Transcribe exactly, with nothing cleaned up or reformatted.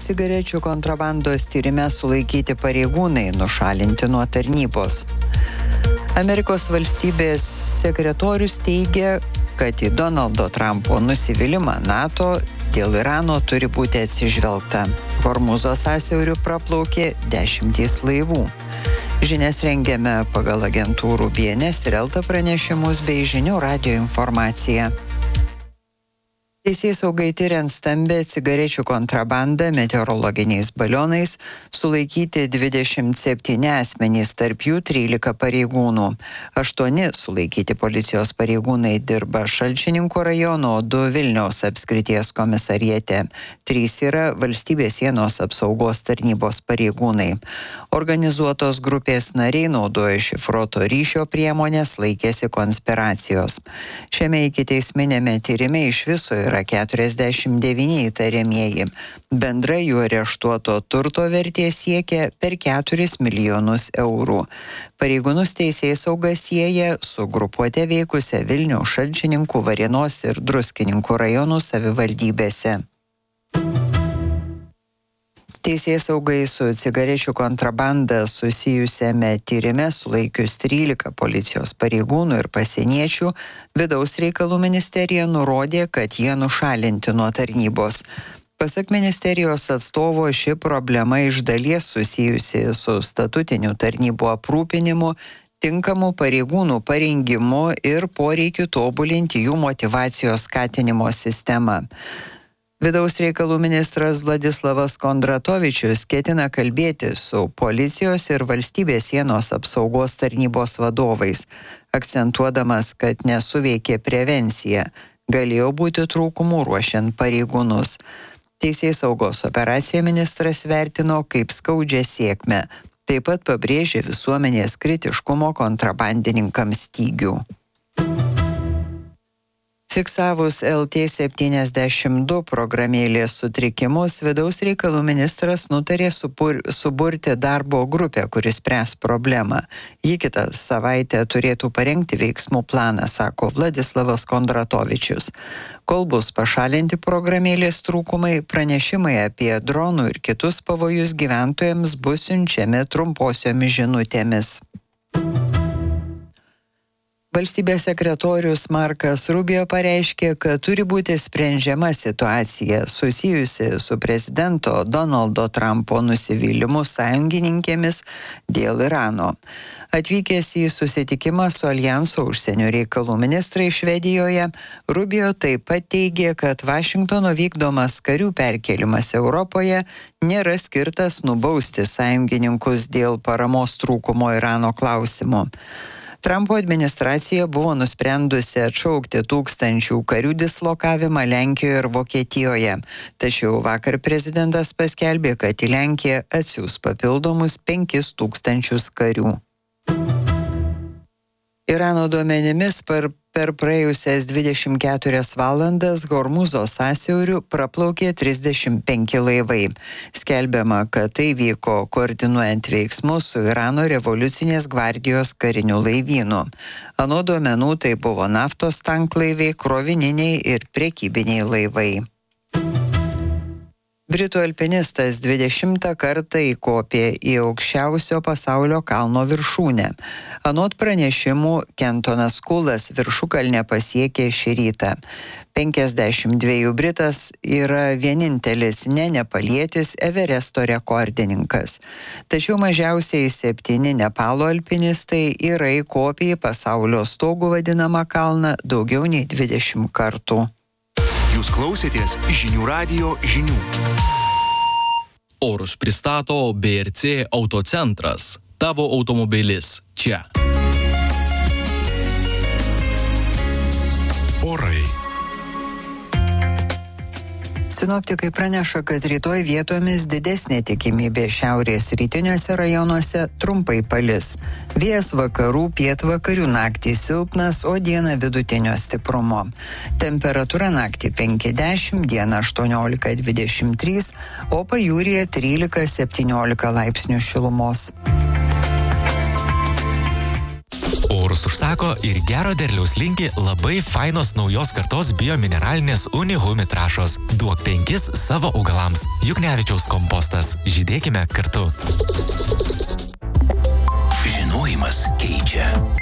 cigarečių kontrabandos tyrime sulaikyti pareigūnai, nušalinti nuo tarnybos. Amerikos valstybės sekretorius teigia, kad į Donaldo Trumpo nusivylimą NATO dėl Irano turi būti atsižvelgta. Hormūzo sąsiauriu praplaukė dešimtys laivų. Žinias rengiame pagal agentūrų B N S ir Elta pranešimus bei žinių radijo informaciją. Teisėsaugai tiriant stambę cigarečių kontrabandą meteorologiniais balionais sulaikyti dvidešimt septyni asmenys, tarp jų trylika pareigūnų. Aštuoni sulaikyti policijos pareigūnai dirba Šalčininkų rajono, du Vilniaus apskrities komisariate. Trys yra valstybės sienos apsaugos tarnybos pareigūnai. Organizuotos grupės nariai naudoja šifruoto ryšio priemonės, laikėsi konspiracijos. Šiame ikiteisminėme tyrime iš viso yra keturiasdešimt devyni įtariamieji. Bendra jų areštuoto turto vertė siekia per keturis milijonus eurų. Pareigūnus teisėsauga sieja su grupuote veikusia Vilniaus, Šalčininkų, Varėnos ir Druskininkų rajonų savivaldybėse. Teisėsaugai su cigarečių kontrabanda susijusiame tyrime sulaikius trylika policijos pareigūnų ir pasieniečių, Vidaus reikalų ministerija nurodė, kad jie nušalinti nuo tarnybos. Pasak ministerijos atstovo, ši problema iš dalies susijusi su statutinių tarnybų aprūpinimu, tinkamų pareigūnų parengimu ir poreikiu tobulinti jų motyvacijos skatinimo sistemą. Vidaus reikalų ministras Vladislavas Kondratovičius ketina kalbėti su policijos ir valstybės sienos apsaugos tarnybos vadovais, akcentuodamas, kad nesuveikė prevencija, galėjo būti trūkumų ruošiant pareigūnus. Teisėsaugos operaciją ministras vertino kaip skaudžią sėkmę, taip pat pabrėžė visuomenės kritiškumo kontrabandininkams stygių. Fiksavus L T septyniasdešimt du programėlės sutrikimus, Vidaus reikalų ministras nutarė supur, suburti darbo grupę, kuris spręs problemą. Ji kitą savaitę turėtų parengti veiksmų planą, sako Vladislavas Kondratovičius. Kol bus pašalinti programėlės trūkumai, pranešimai apie dronų ir kitus pavojus gyventojams bus siunčiami trumposiomis žinutėmis. Valstybės sekretorius Markas Rubio pareiškė, kad turi būti sprendžiama situacija susijusi su prezidento Donaldo Trumpo nusivylimu sąjungininkėmis dėl Irano. Atvykęs į susitikimą su Aljanso užsienio reikalų ministrai Švedijoje, Rubio taip pat teigė, kad Vašingtono vykdomas karių perkėlimas Europoje nėra skirtas nubausti sąjungininkus dėl paramos trūkumo Irano klausimu. Trumpo administracija buvo nusprendusi atšaukti tūkstančių karių dislokavimą Lenkijoje ir Vokietijoje. Tačiau vakar prezidentas paskelbė, kad į Lenkiją atsiųs papildomus penkis tūkstančius karių. Irano duomenimis per, per praėjusias dvidešimt keturias valandas Hormūzo sąsiauriu praplaukė trisdešimt penki laivai. Skelbiama, kad tai vyko koordinuojant veiksmus su Irano revoliucinės gvardijos kariniu laivynu. Anot duomenų tai buvo naftos tanklaiviai, krovininiai ir prekybiniai laivai. Britų alpinistas dvidešimtą kartą įkopė į aukščiausio pasaulio kalno viršūnę. Anot pranešimų, Kentonas Kulas viršukalnę pasiekė šį rytą. penkiasdešimt dviejų britas yra vienintelis ne nepalietis Everesto rekordininkas. Tačiau mažiausiai septyni Nepalo alpinistai yra įkopę į pasaulio stogų vadinamą kalną daugiau nei dvidešimt kartų. Jūs klausėtės žinių radijo žinių. Orus pristato B R C Autocentras. Tavo automobilis čia. Orai. Sinoptikai praneša, kad rytoj vietomis didesnė tikimybė šiaurės rytiniuose rajonuose trumpai palis. Vėjas vakarų pietvakarių naktį silpnas, o dieną vidutinio stiprumo. Temperatūra naktį penki dešimt, dieną aštuoniolika dvidešimt trys, o pajūryje trylika septyniolika laipsnių šilumos. orus užsako ir gero derliaus linki labai fainos naujos kartos biomineralinės Unihumi trąšos. Duok penkis savo augalams. Juknevičiaus kompostas. Žydėkime kartu. Žinojimas keičia.